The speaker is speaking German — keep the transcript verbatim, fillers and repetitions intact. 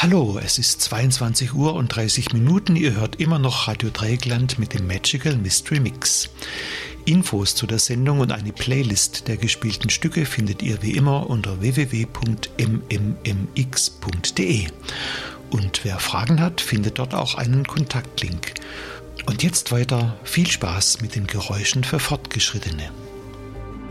Hallo, es ist zweiundzwanzig Uhr und dreißig Minuten. Ihr hört immer noch Radio Dreieckland mit dem Magical Mystery Mix. Infos zu der Sendung und eine Playlist der gespielten Stücke findet ihr wie immer unter w w w punkt m m m x punkt d e. Und wer Fragen hat, findet dort auch einen Kontaktlink. Und jetzt weiter viel Spaß mit den Geräuschen für Fortgeschrittene.